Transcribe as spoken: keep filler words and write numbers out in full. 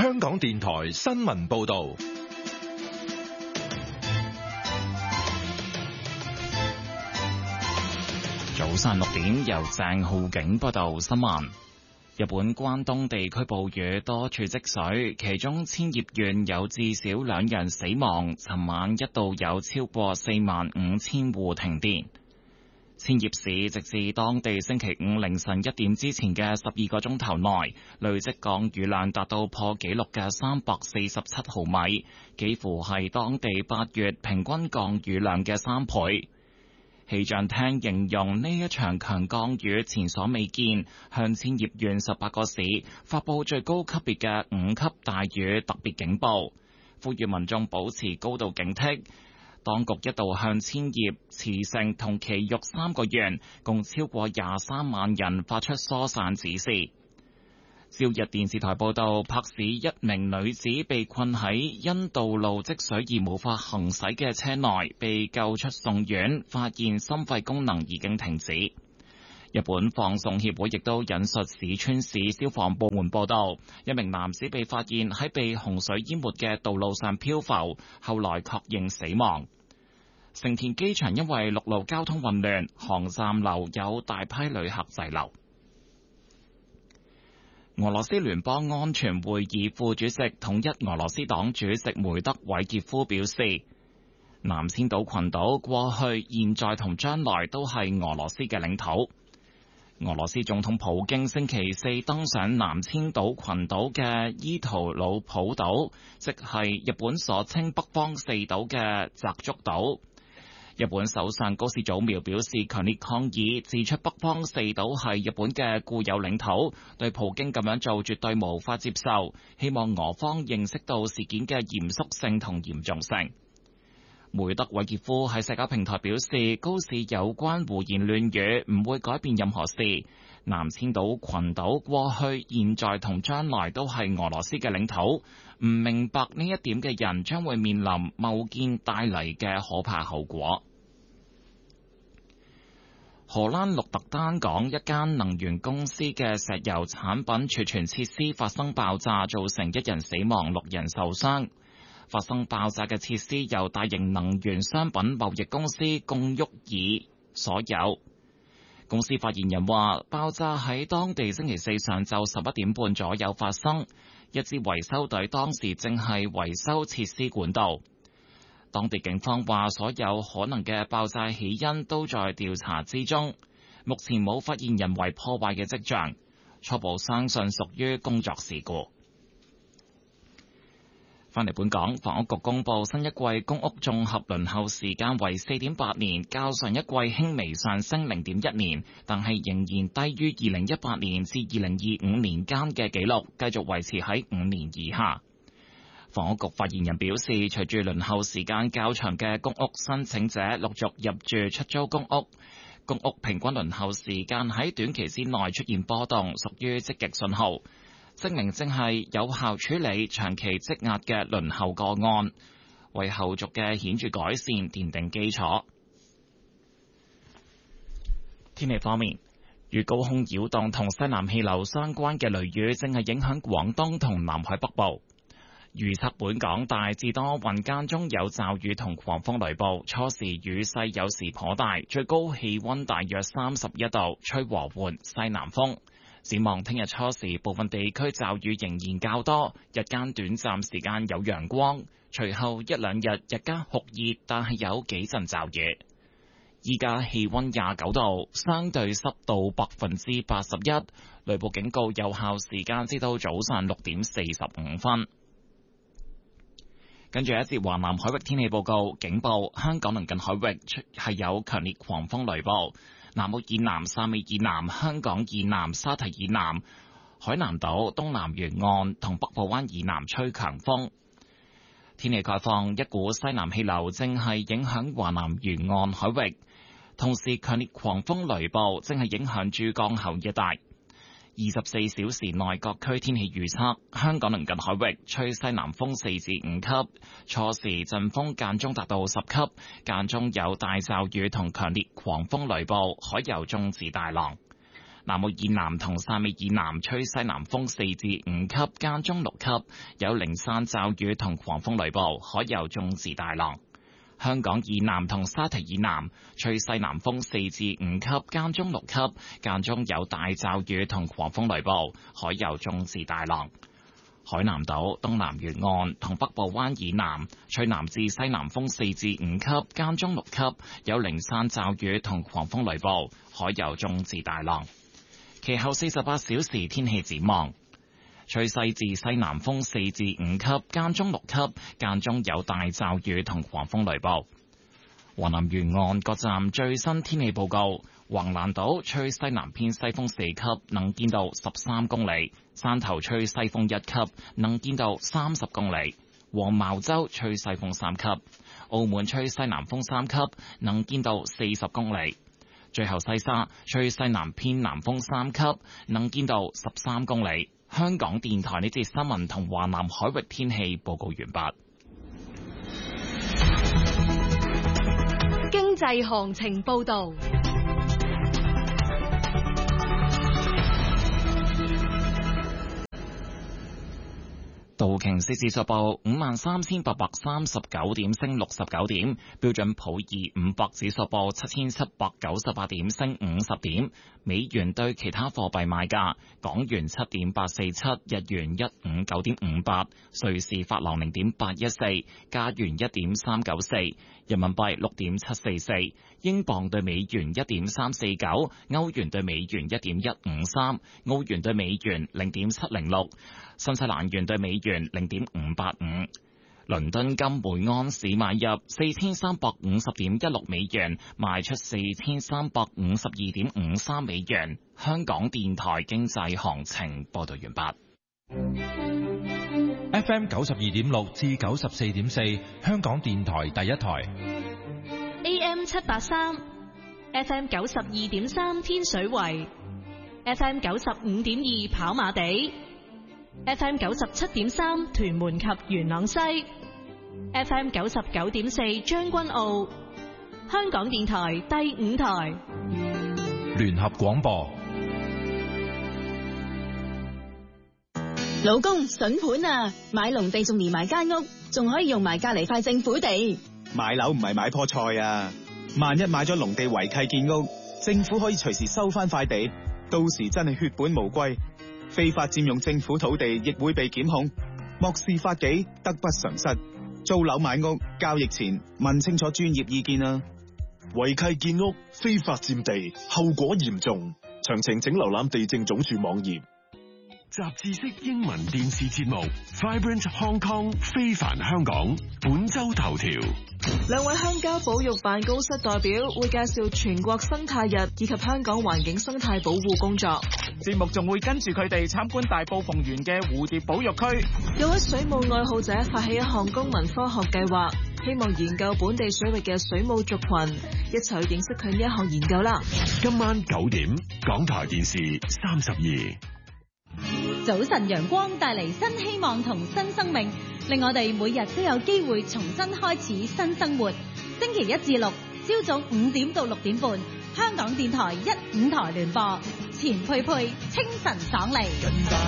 香港電台新聞報道。 早上六點，由鄭浩景報道新聞。日本關東地區暴雨多處積水，其中千葉縣有至少兩人死亡。尋晚一度有超過四萬五千戶停電。千葉市直至當地星期五凌晨一點之前嘅十二個鐘頭內，累積降雨量達到破紀錄嘅三百四十七毫米，幾乎係當地八月平均降雨量嘅三倍。氣象廳形容呢一場強降雨前所未見，向千葉縣十八個市發佈最高級別嘅五級大雨特別警報，呼籲民眾保持高度警惕。當局一度向千葉、茨城同埼玉三個縣共超過廿三萬人發出疏散指示。朝日電視台報道，柏市一名女子被困喺因道路積水而無法行駛嘅車內，被救出送院，發現心肺功能已經停止。日本放送協會亦都引述市川市消防部門報道，一名男子被發現喺被洪水淹沒嘅道路上漂浮，後來確認死亡。成田機場因為陸路交通混亂，航站樓有大批旅客滯留。俄羅斯聯邦安全會議副主席、統一俄羅斯黨主席梅德韋傑夫表示，南千島群島過去、現在同將來都係俄羅斯嘅領土。俄羅斯總統普京星期四登上南千島群島嘅伊圖魯普島，即係日本所稱北方四島嘅澤竹島。日本首相高市早苗表示強烈抗議，指出北方四島係日本嘅固有領土，對普京咁樣做絕對無法接受，希望俄方認識到事件嘅嚴肅性同嚴重性。梅德韋傑夫喺社交平台表示，高市有關胡言亂語唔會改變任何事，南千島群島過去、現在同將來都係俄羅斯嘅領土，唔明白呢一點嘅人將會面臨貿建帶嚟嘅可怕後果。荷蘭鹿特丹港一間能源公司嘅石油產品儲存設施發生爆炸，造成一人死亡、六人受傷。發生爆炸嘅設施由大型能源商品貿易公司貢沃爾所有。公司發言人話，爆炸喺當地星期四上晝十一點半左右發生，一支維修隊當時正係維修設施管道。當地警方話，所有可能嘅爆炸起因都在調查之中，目前冇發現人為破壞嘅跡象，初步相信屬於工作事故。返嚟本港，房屋局公布新一季公屋綜合輪候時間為四點八年，較上一季輕微上升零點一年，但係仍然低於二零一八年至二零二五年間嘅紀錄，繼續維持喺五年以下。房屋局發言人表示，隨住輪候時間較長嘅公屋申請者陸續入住出租公屋，公屋平均輪候時間喺短期之內出現波動，屬於積極信號，證明正係有效處理長期積壓嘅輪候個案，為後續嘅顯著改善奠定基礎。天氣方面，與高空擾動同西南氣流相關嘅雷雨正係影響廣東同南海北部。預測本港大致多雲，間中有驟雨同狂風雷暴，初時雨勢有時頗大，最高氣溫大約三十一度，吹和緩西南風。展望聽日初時，部分地區驟雨仍然較多，日間短暫時間有陽光，隨後一兩日日間酷熱，但係有幾陣驟雨。依家氣溫廿九度，相對濕度百分之八十一，雷暴警告有效時間至到早上六點四十五分。跟住一節華南海域天氣報告，警報香港鄰近海域係有強烈狂風雷暴，南澳以南、汕尾以南、香港以南、沙堤以南、海南島東南沿岸同北部灣以南吹強風。天氣概況，一股西南氣流正係影響華南沿岸海域，同時強烈狂風雷暴正係影響珠江口一帶。二十四小時內各區天氣預測，香港鄰近海域吹西南風四至五級，初時陣風間中達到十級，間中有大驟雨同強烈狂風雷暴，海有中至大浪。 南澳以南同汕尾以南吹西南風四至五級，間中六級，有零散驟雨同狂風雷暴，海有中至大浪。香港以南同沙堤以南吹西南風四至五級，間中六級，間中有大驟雨同狂風雷暴，海有中至大浪。海南島東南沿岸同北部灣以南吹南至西南風四至五級，間中六級，有零散驟雨同狂風雷暴，海有中至大浪。其後四十八小時天氣展望，吹西至西南風四至五級，間中六級，間中有大驟雨同狂風雷暴。華南沿岸各站最新天氣報告：橫瀾島吹西南偏西風四級，能見度十三公里；汕頭吹西風一級，能見度三十公里；黃茅洲吹西風三級；澳門吹西南風三級，能見度四十公里。最後西沙吹西南偏南風三級，能見度十三公里。香港電台呢節新聞同華南海域天氣報告完畢。 經濟行情報導。 道瓊斯指數報五萬三千八百三十九點，升六十九點；標準普爾五百指數報七千七百九十八點，升五十點。美元對其他貨幣賣價：港元七點八四七，日元一五九點五八，瑞士法郎零點八一四，加元一點三九四，人民幣六點七四四，英鎊對美元一點三四九，歐元對美元一點一五三，澳元對美元零點七零六。新西蘭元對美元零點五八五，倫敦金每安士買入四千三百五十點一六美元，賣出四千三百五十二點五三美元。香港電台經濟行情報道完畢。 F M 九十二點六至九十四點四，香港電台第一台。 A M 七八三，F M 九十二點三天水圍，F M 九十五點二跑馬地。F M 九十七點三屯門及元朗西 ，F M 九十九點四將軍澳，香港電台第五台聯合廣播。 老公筍盤啊，買農地仲連埋間屋，仲可以用埋隔籬塊政府地。 買樓唔係買棵菜啊，萬一買咗農地違契建屋，政府可以隨時收翻塊地，到時真係血本無歸。非法佔用政府土地亦會被檢控，漠視法紀，得不償失。租樓買屋交易前問清楚專業意見啊！ 違契建屋、非法佔地，後果嚴重。詳情請瀏覽地政總署網頁。 雜誌式英文電視節目 Vibrant Hong Kong 非凡香港本周頭條。 兩位鄉郊保育辦公室代表會介紹全國生態日以及香港環境生態保護工作。 節目仲會跟住佢哋參觀大埔鳳園嘅蝴蝶保育區。 有位水務愛好者發起一項公民科學計劃，希望研究本地水域嘅水母族群，一齊去認識佢呢一項研究啦。 今晚九點，港台電視三十二。 早晨陽光帶嚟新希望同新生命，令我哋每日都有機會重新開始新生活。星期一至六朝早五點到六點半，香港電台一五台聯播，錢佩佩清晨爽利。